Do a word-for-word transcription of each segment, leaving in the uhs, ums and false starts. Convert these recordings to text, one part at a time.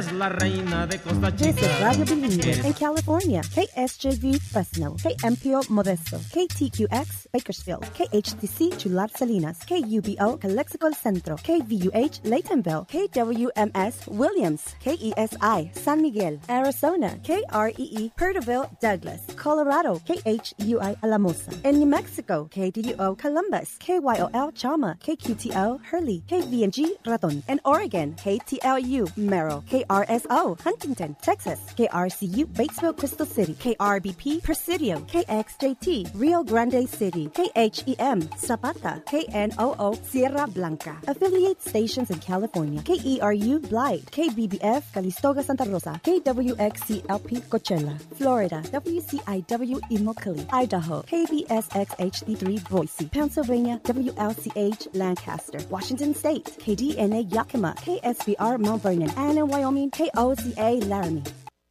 La reina de Costa Chica. This is Radio Bilingüe in California. K S J V Fresno. K M P O Modesto. K T Q X Bakersfield. K H T C Chular Salinas. K U B O Calexico El Centro. K V U H Laytonville. K W M S Williams. K E S I San Miguel, Arizona. K R E E Perterville, Douglas, Colorado. K H U I Alamosa. In New Mexico, K D D O Columbus. K Y O L Chama. K Q T O Hurley. K V N G Raton. In Oregon, K T L U Merrill. K R S O Huntington, Texas. K R C U Batesville, Crystal City. K R B P Presidio. K X J T Rio Grande City. K H E M Zapata. K N O O Sierra Blanca. Affiliate stations in California. K E R U Blythe. K B B F Calistoga Santa Rosa. K W X C L P Coachella, Florida. W C I W Immokalee, Idaho. K B S X H D three Boise, Pennsylvania. W L C H Lancaster, Washington State. K D N A Yakima. K S B R Mount Vernon. And in Wyoming, K O C A Laramie.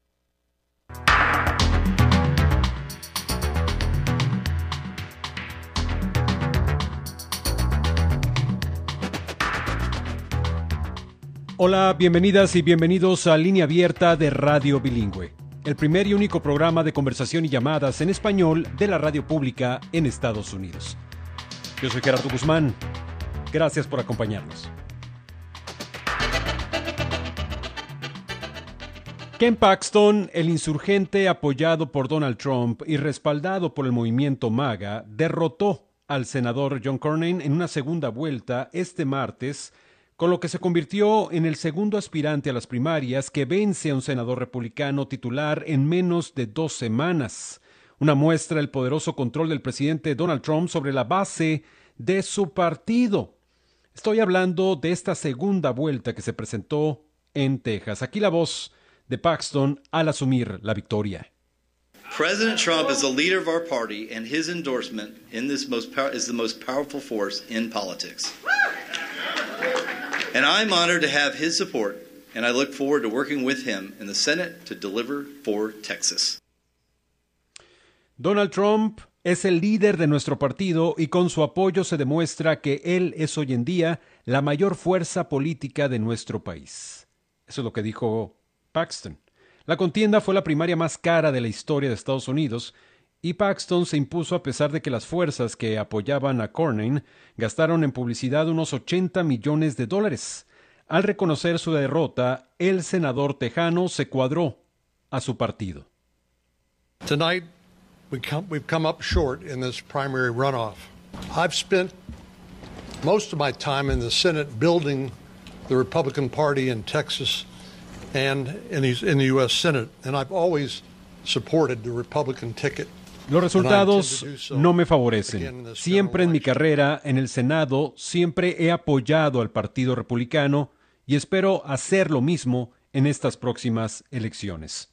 Hola, bienvenidas y bienvenidos a Línea Abierta de Radio Bilingüe, el primer y único programa de conversación y llamadas en español de la radio pública en Estados Unidos. Yo soy Gerardo Guzmán. Gracias por acompañarnos. Ken Paxton, el insurgente apoyado por Donald Trump y respaldado por el movimiento MAGA, derrotó al senador John Cornyn en una segunda vuelta este martes, con lo que se convirtió en el segundo aspirante a las primarias que vence a un senador republicano titular en menos de dos semanas. Una muestra del poderoso control del presidente Donald Trump sobre la base de su partido. Estoy hablando de esta segunda vuelta que se presentó en Texas. Aquí la voz de Paxton al asumir la victoria. President Trump is the leader of our party, and his endorsement in this most pow- is the most powerful force in politics. And I'm honored to have his support, and I look forward to working with him in the Senate to deliver for Texas. Donald Trump es el líder de nuestro partido y con su apoyo se demuestra que él es hoy en día la mayor fuerza política de nuestro país. Eso es lo que dijo Paxton. La contienda fue la primaria más cara de la historia de Estados Unidos y Paxton se impuso a pesar de que las fuerzas que apoyaban a Cornyn gastaron en publicidad unos ochenta millones de dólares. Al reconocer su derrota, el senador tejano se cuadró a su partido. Tonight, we come, we've come up short in this primary runoff. I've spent most of my time in the Senate building the Republican Party in Texas and in the, in the U S Senate, and I've always supported the Republican ticket. Los resultados no me favorecen. Siempre en mi carrera en el Senado, siempre he apoyado al Partido Republicano y espero hacer lo mismo en estas próximas elecciones.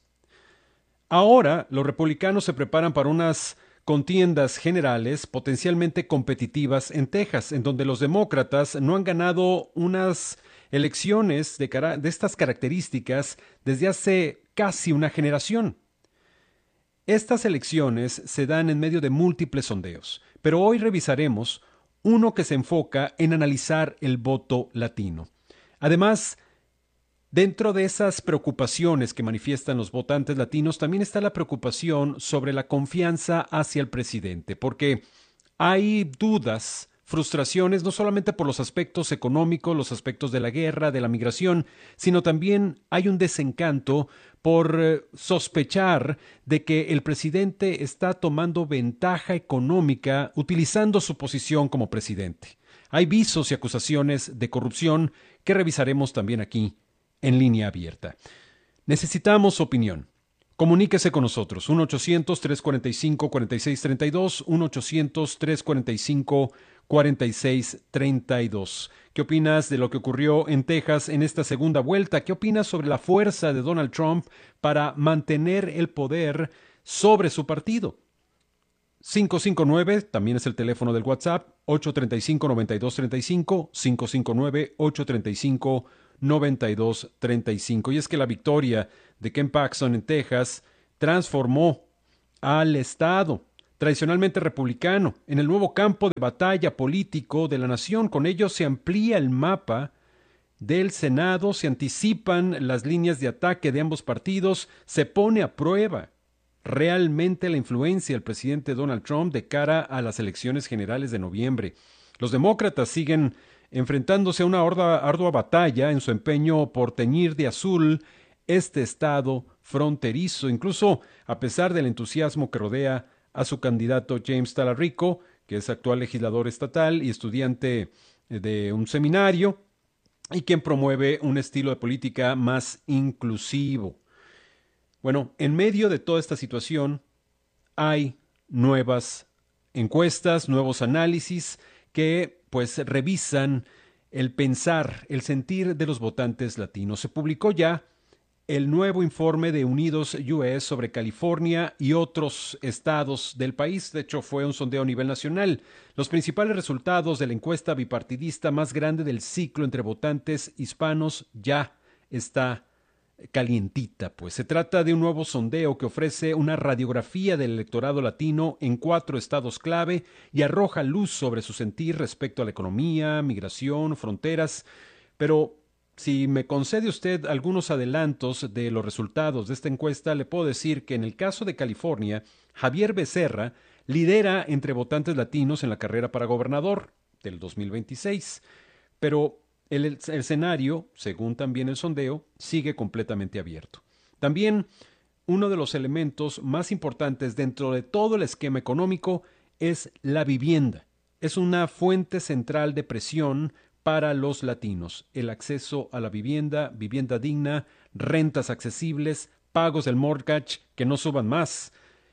Ahora, los republicanos se preparan para unas contiendas generales potencialmente competitivas en Texas, en donde los demócratas no han ganado unas elecciones de, cara- de estas características desde hace casi una generación. Estas elecciones se dan en medio de múltiples sondeos, pero hoy revisaremos uno que se enfoca en analizar el voto latino. Además, dentro de esas preocupaciones que manifiestan los votantes latinos, también está la preocupación sobre la confianza hacia el presidente, porque hay dudas, frustraciones, no solamente por los aspectos económicos, los aspectos de la guerra, de la migración, sino también hay un desencanto por eh, sospechar de que el presidente está tomando ventaja económica utilizando su posición como presidente. Hay visos y acusaciones de corrupción que revisaremos también aquí en Línea Abierta. Necesitamos su opinión. Comuníquese con nosotros, uno ochocientos, tres cuarenta y cinco, cuarenta y seis treinta y dos, uno ochocientos, tres cuarenta y cinco, cuarenta y seis treinta y dos. ¿Qué opinas de lo que ocurrió en Texas en esta segunda vuelta? ¿Qué opinas sobre la fuerza de Donald Trump para mantener el poder sobre su partido? cinco cinco nueve, también es el teléfono del WhatsApp, ocho tres cinco, nueve dos tres cinco, cinco cinco nueve, ocho tres cinco, nueve dos tres cinco. Y es que la victoria de Ken Paxton en Texas transformó al estado tradicionalmente republicano en el nuevo campo de batalla político de la nación. Con ello se amplía el mapa del Senado, se anticipan las líneas de ataque de ambos partidos, se pone a prueba realmente la influencia del presidente Donald Trump de cara a las elecciones generales de noviembre. Los demócratas siguen enfrentándose a una ardua, ardua batalla en su empeño por teñir de azul este estado fronterizo, incluso a pesar del entusiasmo que rodea a su candidato James Talarico, que es actual legislador estatal y estudiante de un seminario, y quien promueve un estilo de política más inclusivo. Bueno, en medio de toda esta situación hay nuevas encuestas, nuevos análisis que pues revisan el pensar, el sentir de los votantes latinos. Se publicó ya el nuevo informe de Unidos U S sobre California y otros estados del país. De hecho, fue un sondeo a nivel nacional. Los principales resultados de la encuesta bipartidista más grande del ciclo entre votantes hispanos ya está calientita, pues. Se trata de un nuevo sondeo que ofrece una radiografía del electorado latino en cuatro estados clave y arroja luz sobre su sentir respecto a la economía, migración, fronteras. Pero si me concede usted algunos adelantos de los resultados de esta encuesta, le puedo decir que en el caso de California, Javier Becerra lidera entre votantes latinos en la carrera para gobernador del dos mil veintiséis, pero el, el, el escenario, según también el sondeo, sigue completamente abierto. También uno de los elementos más importantes dentro de todo el esquema económico es la vivienda. Es una fuente central de presión para los latinos, el acceso a la vivienda, vivienda digna, rentas accesibles, pagos del mortgage que no suban más.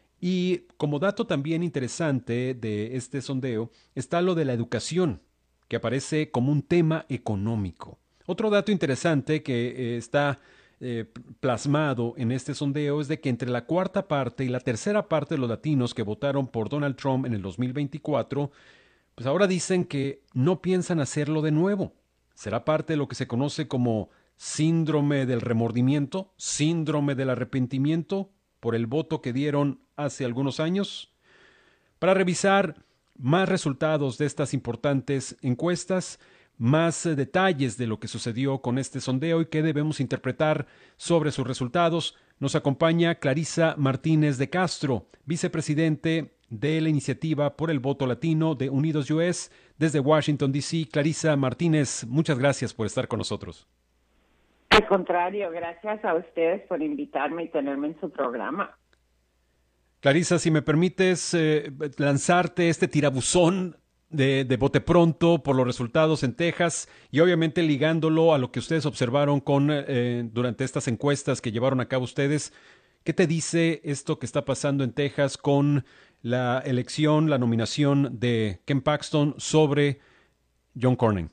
Y como dato también interesante de este sondeo está lo de la educación, que aparece como un tema económico. Otro dato interesante que eh, está eh, plasmado en este sondeo es de que entre la cuarta parte y la tercera parte de los latinos que votaron por Donald Trump en el dos mil veinticuatro, pues ahora dicen que no piensan hacerlo de nuevo. ¿Será parte de lo que se conoce como síndrome del remordimiento, síndrome del arrepentimiento por el voto que dieron hace algunos años? Para revisar más resultados de estas importantes encuestas, más eh, detalles de lo que sucedió con este sondeo y qué debemos interpretar sobre sus resultados, nos acompaña Clarisa Martínez de Castro, vicepresidente de la Iniciativa por el Voto Latino de Unidos U S desde Washington, D C Clarisa Martínez, muchas gracias por estar con nosotros. Al contrario, gracias a ustedes por invitarme y tenerme en su programa. Clarisa, si me permites eh, lanzarte este tirabuzón de, de bote pronto por los resultados en Texas y obviamente ligándolo a lo que ustedes observaron con eh, durante estas encuestas que llevaron a cabo ustedes, ¿qué te dice esto que está pasando en Texas con la elección, la nominación de Ken Paxton sobre John Cornyn?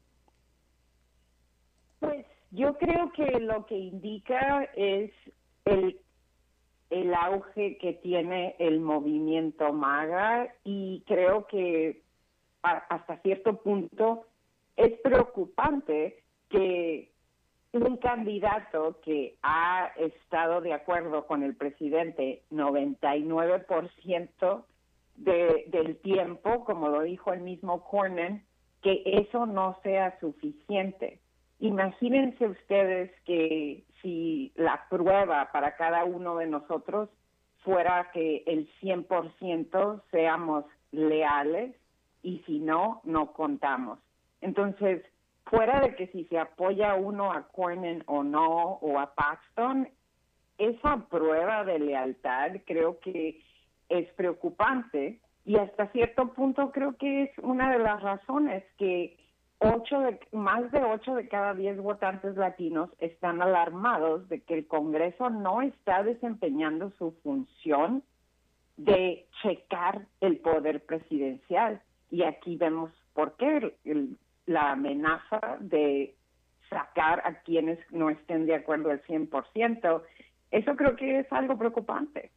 Pues yo creo que lo que indica es el, el auge que tiene el movimiento MAGA y creo que a, hasta cierto punto es preocupante que un candidato que ha estado de acuerdo con el presidente noventa y nueve por ciento de, del tiempo, como lo dijo el mismo Cornyn, que eso no sea suficiente. Imagínense ustedes que si la prueba para cada uno de nosotros fuera que el cien por ciento seamos leales y si no, no contamos. Entonces, fuera de que si se apoya uno a Cornyn o no, o a Paxton, esa prueba de lealtad creo que es preocupante y hasta cierto punto creo que es una de las razones que ocho de, más de ocho de cada diez votantes latinos están alarmados de que el Congreso no está desempeñando su función de checar el poder presidencial. Y aquí vemos por qué el, el la amenaza de sacar a quienes no estén de acuerdo al cien por ciento, eso creo que es algo preocupante.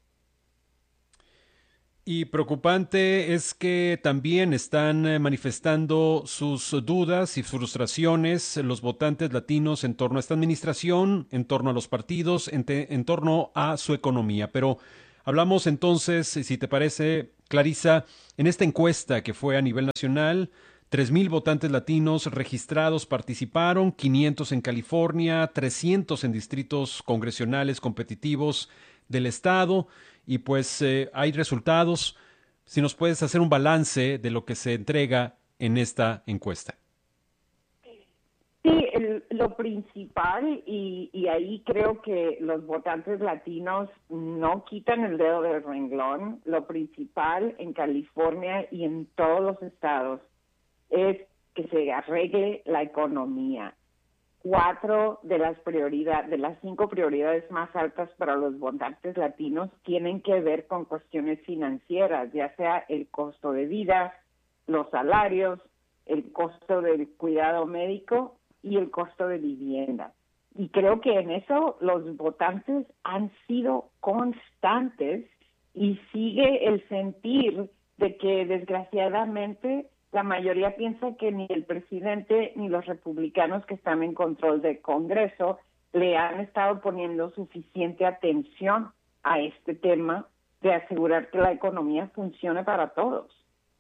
Y preocupante es que también están manifestando sus dudas y frustraciones los votantes latinos en torno a esta administración, en torno a los partidos, en, te, en torno a su economía. Pero hablamos entonces, si te parece, Clarisa, en esta encuesta que fue a nivel nacional, tres mil votantes latinos registrados participaron, quinientos en California, trescientos en distritos congresionales competitivos del estado, y pues eh, hay resultados. Si nos puedes hacer un balance de lo que se entrega en esta encuesta. Sí, el, lo principal, y, y ahí creo que los votantes latinos no quitan el dedo del renglón, lo principal en California y en todos los estados es que se arregle la economía. Cuatro de las prioridades, de las cinco prioridades más altas para los votantes latinos tienen que ver con cuestiones financieras, ya sea el costo de vida, los salarios, el costo del cuidado médico y el costo de vivienda. Y creo que en eso los votantes han sido constantes y sigue el sentir de que desgraciadamente la mayoría piensa que ni el presidente ni los republicanos que están en control del Congreso le han estado poniendo suficiente atención a este tema de asegurar que la economía funcione para todos.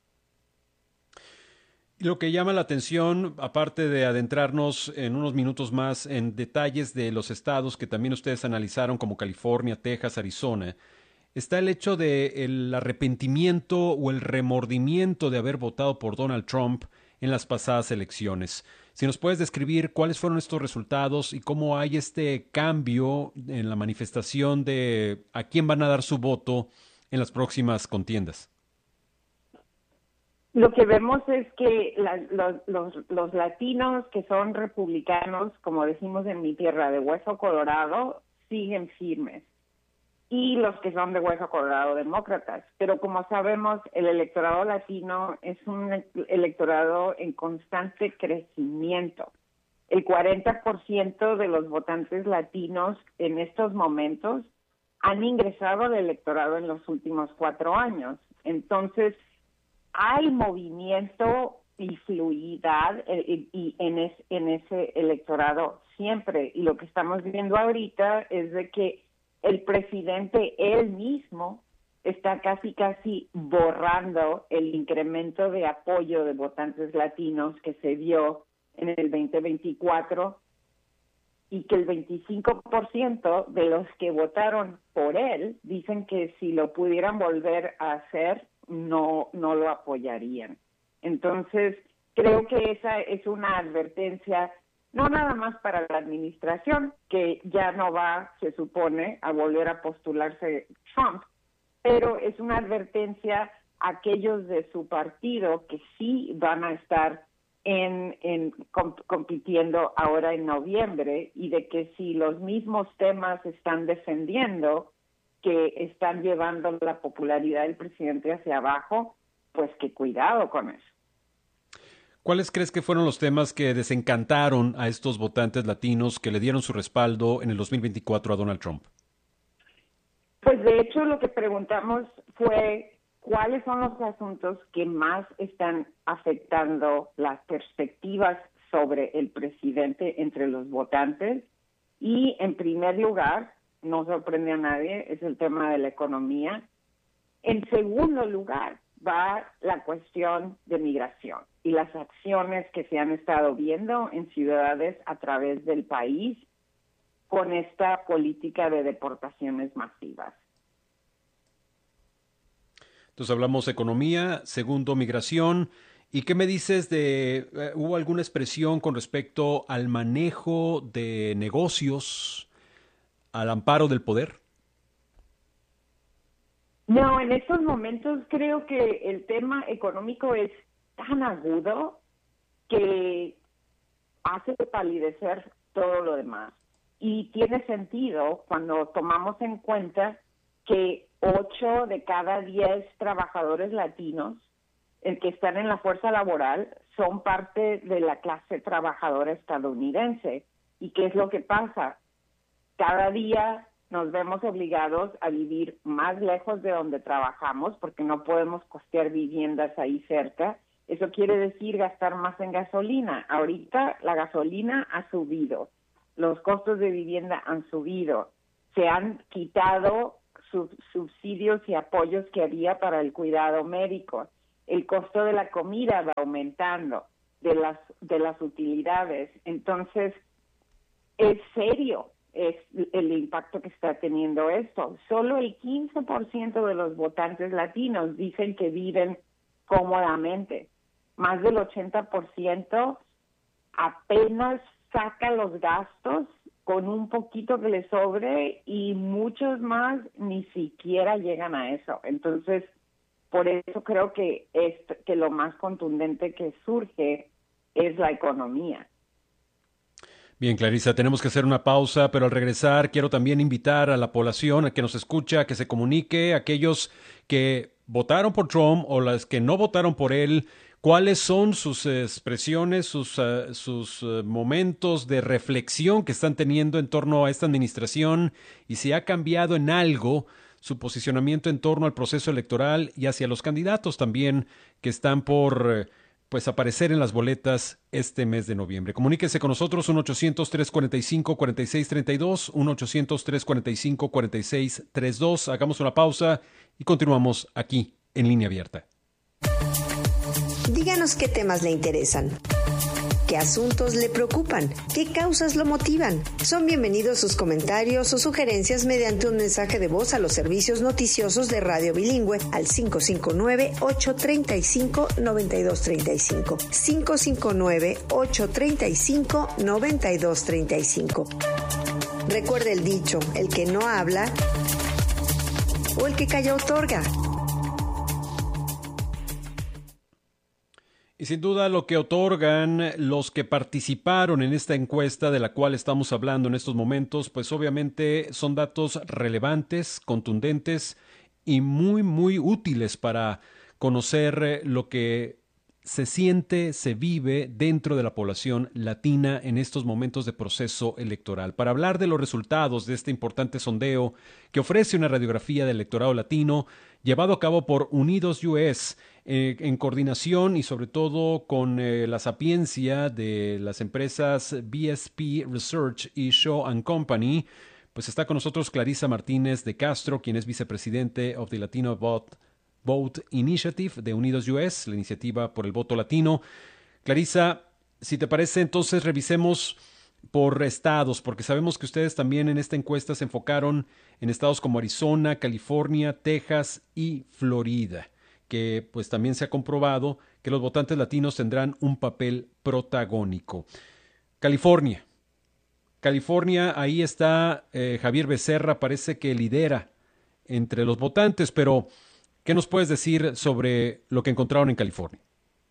Lo que llama la atención, aparte de adentrarnos en unos minutos más en detalles de los estados que también ustedes analizaron, como California, Texas, Arizona, está el hecho de el arrepentimiento o el remordimiento de haber votado por Donald Trump en las pasadas elecciones. Si nos puedes describir cuáles fueron estos resultados y cómo hay este cambio en la manifestación de a quién van a dar su voto en las próximas contiendas. Lo que vemos es que la, los, los, los latinos que son republicanos, como decimos en mi tierra, de hueso colorado, siguen firmes. Y los que son de hueso colorado, demócratas. Pero como sabemos, el electorado latino es un electorado en constante crecimiento. El cuarenta por ciento de los votantes latinos en estos momentos han ingresado al electorado en los últimos cuatro años. Entonces, hay movimiento y fluididad y, y en, es, en ese electorado siempre. Y lo que estamos viendo ahorita es de que el presidente él mismo está casi casi borrando el incremento de apoyo de votantes latinos que se dio en el veinte veinticuatro y que el veinticinco por ciento de los que votaron por él dicen que si lo pudieran volver a hacer no no lo apoyarían. Entonces, creo que esa es una advertencia no nada más para la administración, que ya no va, se supone, a volver a postularse Trump, pero es una advertencia a aquellos de su partido que sí van a estar en, en comp- compitiendo ahora en noviembre, y de que si los mismos temas están defendiendo, que están llevando la popularidad del presidente hacia abajo, pues que cuidado con eso. ¿Cuáles crees que fueron los temas que desencantaron a estos votantes latinos que le dieron su respaldo en el dos mil veinticuatro a Donald Trump? Pues de hecho lo que preguntamos fue cuáles son los asuntos que más están afectando las perspectivas sobre el presidente entre los votantes, y en primer lugar, no sorprende a nadie, es el tema de la economía. En segundo lugar va la cuestión de migración y las acciones que se han estado viendo en ciudades a través del país con esta política de deportaciones masivas. Entonces hablamos economía, segundo migración. ¿Y qué me dices de, eh, hubo alguna expresión con respecto al manejo de negocios al amparo del poder? No, en estos momentos creo que el tema económico es tan agudo que hace palidecer todo lo demás. Y tiene sentido cuando tomamos en cuenta que ocho de cada diez trabajadores latinos el que están en la fuerza laboral son parte de la clase trabajadora estadounidense. ¿Y qué es lo que pasa? Cada día nos vemos obligados a vivir más lejos de donde trabajamos porque no podemos costear viviendas ahí cerca. Eso quiere decir gastar más en gasolina. Ahorita la gasolina ha subido, los costos de vivienda han subido, se han quitado sub- subsidios y apoyos que había para el cuidado médico. el costo de la comida va aumentando, de las, de las utilidades. Entonces, es serio es el impacto que está teniendo esto. Solo el quince por ciento de los votantes latinos dicen que viven cómodamente. Más del ochenta por ciento apenas saca los gastos con un poquito que le sobre y muchos más ni siquiera llegan a eso. Entonces, por eso creo que, es, que lo más contundente que surge es la economía. Bien, Clarisa, tenemos que hacer una pausa, pero al regresar quiero también invitar a la población a que nos escucha, a que se comunique, aquellos que votaron por Trump o las que no votaron por él, cuáles son sus expresiones, sus, uh, sus uh, momentos de reflexión que están teniendo en torno a esta administración y si ha cambiado en algo su posicionamiento en torno al proceso electoral y hacia los candidatos también que están por uh, pues aparecer en las boletas este mes de noviembre. Comuníquese con nosotros uno ochocientos, tres cuarenta y cinco, cuarenta y seis treinta y dos, uno ochocientos, tres cuarenta y cinco, cuarenta y seis treinta y dos. Hagamos una pausa y continuamos aquí en Línea Abierta. Díganos qué temas le interesan, qué asuntos le preocupan, qué causas lo motivan. Son bienvenidos sus comentarios o sugerencias mediante un mensaje de voz a los servicios noticiosos de Radio Bilingüe al cinco cinco nueve, ocho tres cinco, nueve dos tres cinco. cinco cinco nueve, ocho tres cinco, nueve dos tres cinco. Recuerde el dicho, el que no habla o el que calla otorga. Y sin duda lo que otorgan los que participaron en esta encuesta de la cual estamos hablando en estos momentos, pues obviamente son datos relevantes, contundentes y muy, muy útiles para conocer lo que se siente, se vive dentro de la población latina en estos momentos de proceso electoral. Para hablar de los resultados de este importante sondeo que ofrece una radiografía del electorado latino llevado a cabo por Unidos U S eh, en coordinación y sobre todo con eh, la sapiencia de las empresas B S P Research y Shaw and Company, pues está con nosotros Clarisa Martínez de Castro, quien es vicepresidente of the Latino Vote Vote Initiative de Unidos U S, la iniciativa por el voto latino. Clarisa, si te parece, entonces revisemos por estados, porque sabemos que ustedes también en esta encuesta se enfocaron en estados como Arizona, California, Texas y Florida, que pues también se ha comprobado que los votantes latinos tendrán un papel protagónico. California. California, ahí está eh, Javier Becerra, parece que lidera entre los votantes, pero ¿qué nos puedes decir sobre lo que encontraron en California?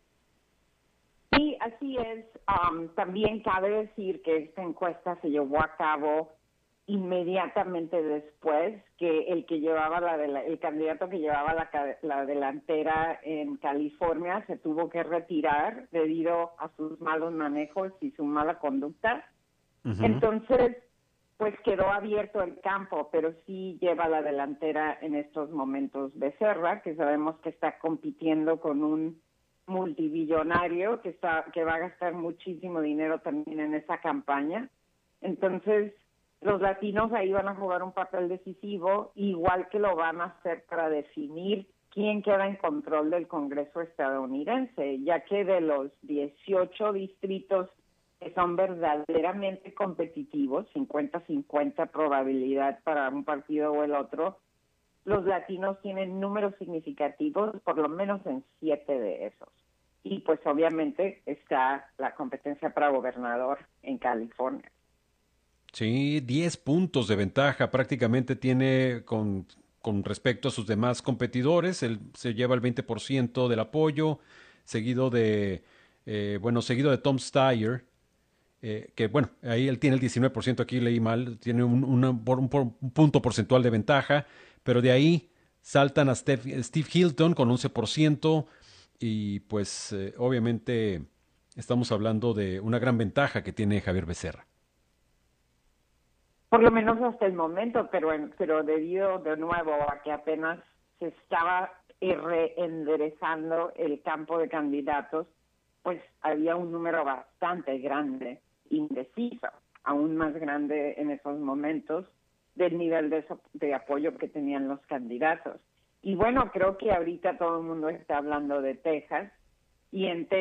Sí, así es. Um, también cabe decir que esta encuesta se llevó a cabo inmediatamente después que el que llevaba la, de la el candidato que llevaba la, la delantera en California se tuvo que retirar debido a sus malos manejos y su mala conducta. Uh-huh. Entonces, pues quedó abierto el campo, pero sí lleva la delantera en estos momentos Becerra, que sabemos que está compitiendo con un multibillonario que está que va a gastar muchísimo dinero también en esa campaña. Entonces, los latinos ahí van a jugar un papel decisivo, igual que lo van a hacer para definir quién queda en control del Congreso estadounidense, ya que de los dieciocho distritos que son verdaderamente competitivos, cincuenta cincuenta probabilidad para un partido o el otro, los latinos tienen números significativos, por lo menos en siete de esos. Y pues obviamente está la competencia para gobernador en California. Sí, diez puntos de ventaja prácticamente tiene con, con respecto a sus demás competidores. Él se lleva el veinte por ciento del apoyo, seguido de, eh, bueno, seguido de Tom Steyer, eh, que bueno, ahí él tiene el diecinueve por ciento, aquí leí mal, tiene un, una, un, un punto porcentual de ventaja, pero de ahí saltan a Steve, Steve Hilton con once por ciento y pues eh, obviamente estamos hablando de una gran ventaja que tiene Javier Becerra. Por lo menos hasta el momento, pero en, pero debido de nuevo a que apenas se estaba reenderezando el campo de candidatos, pues había un número bastante grande, indeciso, aún más grande en esos momentos, del nivel de, de apoyo que tenían los candidatos. y bueno, creo que ahorita todo el mundo está hablando de Texas, y en